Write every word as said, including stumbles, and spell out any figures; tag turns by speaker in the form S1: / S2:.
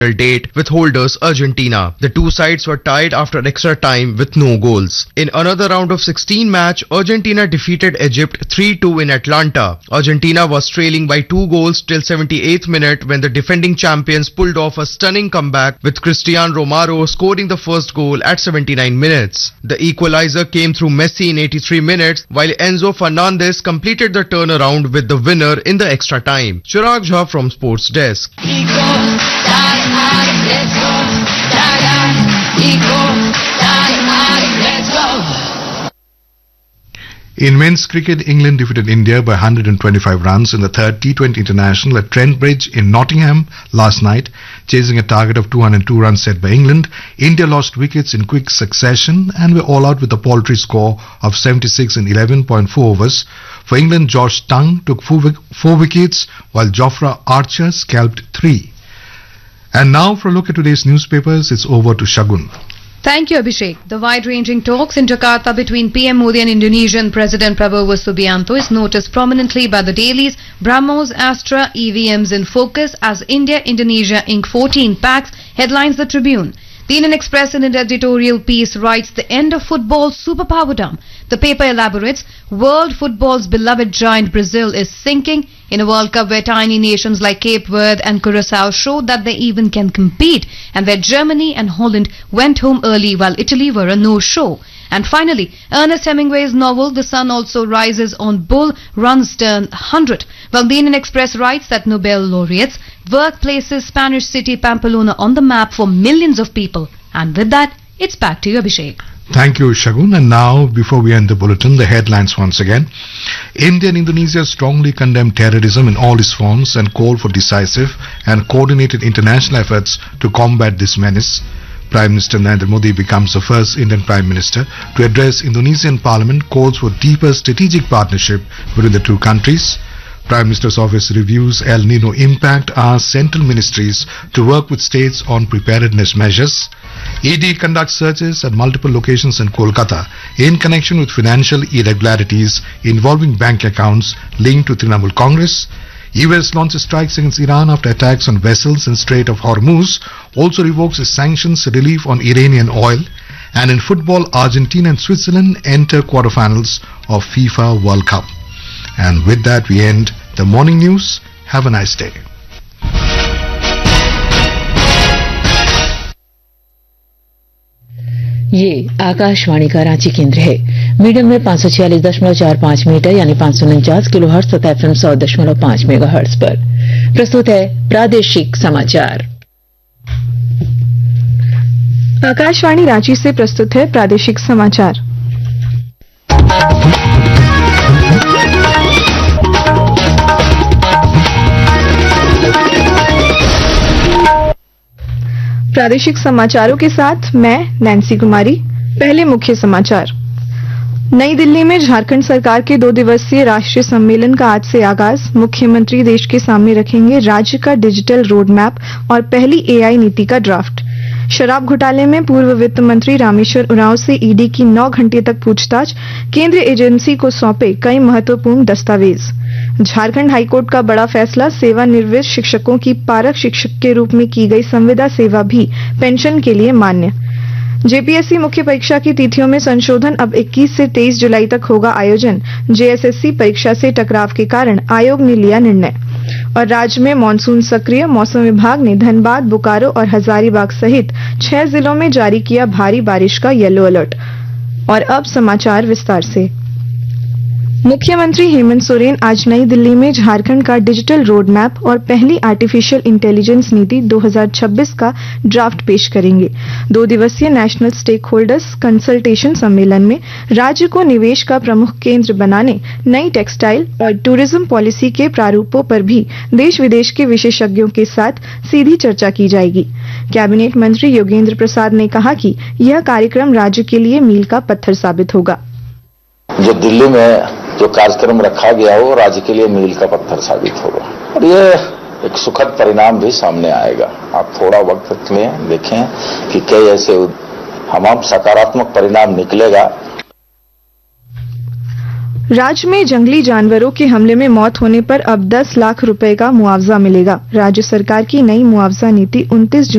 S1: date with holders Argentina. The two sides were tied after extra time with no goals. In another round of sixteen match, Argentina defeated Egypt three two in Atlanta. Argentina was trailing by two goals till seventy-eighth minute when the defending champions pulled off a stunning comeback with Cristiano Romero scoring the first goal at seventy-nine minutes. The equalizer came through Messi in eighty-three minutes while Enzo Fernandez completed the turnaround with the winner in the extra time. Chirag Jha from Sports Desk.
S2: In men's cricket, England defeated India by one hundred twenty-five runs in the third T twenty International at Trent Bridge in Nottingham last night. Chasing a target of two hundred two runs set by England, India lost wickets in quick succession and were all out with a paltry score of seventy-six in eleven point four overs. For England, Josh Tongue took four, four wickets while Jofra Archer scalped three. And now for a look at today's newspapers, it's over to Shagun.
S3: Thank you, Abhishek. The wide-ranging talks in Jakarta between P M Modi and Indonesian President Prabowo Subianto is noticed prominently by the dailies Brahmos, Astra, E V Ms in focus as India-Indonesia Incorporated fourteen packs headlines the Tribune. The Indian Express in an editorial piece writes the end of football's superpowerdom. The paper elaborates, world football's beloved giant Brazil is sinking in a World Cup where tiny nations like Cape Verde and Curacao showed that they even can compete, and where Germany and Holland went home early while Italy were a no-show. And finally, Ernest Hemingway's novel The Sun Also Rises on Bull runs turn one hundred. Well, the Indian Express writes that Nobel laureates work places Spanish city Pamplona on the map for millions of people. And with that, it's back to you, Abhishek.
S2: Thank you, Shagun. And now, before we end the bulletin, the headlines once again. India and Indonesia strongly condemn terrorism in all its forms and call for decisive and coordinated international efforts to combat this menace. Prime Minister Narendra Modi becomes the first Indian Prime Minister to address Indonesian Parliament, calls for deeper strategic partnership between the two countries. Prime Minister's office reviews El Nino impact, asks central ministries to work with states on preparedness measures. E D conducts searches at multiple locations in Kolkata in connection with financial irregularities involving bank accounts linked to Trinamool Congress. U S launches strikes against Iran after attacks on vessels in Strait of Hormuz, also revokes its sanctions relief on Iranian oil. And in football, Argentina and Switzerland enter quarterfinals of FIFA World Cup. And with that, we end the morning news. Have a nice day.
S4: ये आकाशवाणी का रांची केंद्र है। Medium में पाँच सौ छियालीस दशमलव चार पाँच मीटर यानी पाँच सौ उनचास किलो हर्ट्ज तथा एफएम सौ दशमलव पाँच मेगा हर्ट्ज पर प्रस्तुत है प्रादेशिक समाचार।
S5: आकाशवाणी रांची से प्रस्तुत है प्रादेशिक समाचार। प्रादेशिक समाचारों के साथ मैं नैन्सी कुमारी। पहले मुख्य समाचार। नई दिल्ली में झारखंड सरकार के दो दिवसीय राष्ट्रीय सम्मेलन का आज से आगाज। मुख्यमंत्री देश के सामने रखेंगे राज्य का डिजिटल रोड मैप और पहली एआई नीति का ड्राफ्ट। शराब घोटाले में पूर्व वित्त मंत्री रामेश्वर उरांव से ईडी की नौ घंटे तक पूछताछ। केंद्रीय एजेंसी को सौंपे कई महत्वपूर्ण दस्तावेज। झारखंड हाईकोर्ट का बड़ा फैसला, सेवानिवृत्त शिक्षकों की पारक शिक्षक के रूप में की गई संविदा सेवा भी पेंशन के लिए मान्य। जेपीएससी मुख्य परीक्षा की तिथियों में संशोधन, अब इक्कीस से तेईस जुलाई तक होगा आयोजन। जेएसएससी परीक्षा से टकराव के कारण आयोग ने लिया निर्णय। और राज्य में मानसून सक्रिय, मौसम विभाग ने धनबाद, बोकारो और हजारीबाग सहित छह जिलों में जारी किया भारी बारिश का येलो अलर्ट। और अब समाचार विस्तार से। मुख्यमंत्री हेमंत सोरेन आज नई दिल्ली में झारखंड का डिजिटल रोड मैप और पहली आर्टिफिशियल इंटेलिजेंस नीति दो हज़ार छब्बीस का ड्राफ्ट पेश करेंगे। दो दिवसीय नेशनल स्टेक होल्डर्स कंसल्टेशन सम्मेलन में राज्य को निवेश का प्रमुख केंद्र बनाने, नई टेक्सटाइल और टूरिज्म पॉलिसी के प्रारूपों पर भी देश विदेश के विशेषज्ञों के साथ सीधी चर्चा की जाएगी। कैबिनेट मंत्री योगेंद्र प्रसाद ने कहा कि यह कार्यक्रम राज्य के लिए मील का पत्थर साबित होगा।
S6: जो दिल्ली में जो कार्यक्रम रखा गया वो राज्य के लिए मील का पत्थर साबित होगा और ये एक सुखद परिणाम भी सामने आएगा। आप थोड़ा वक्त लें, देखें कि कई ऐसे तमाम सकारात्मक परिणाम निकलेगा।
S5: राज्य में जंगली जानवरों के हमले में मौत होने पर अब दस लाख रुपए का मुआवजा मिलेगा। राज्य सरकार की नई मुआवजा नीति उनतीस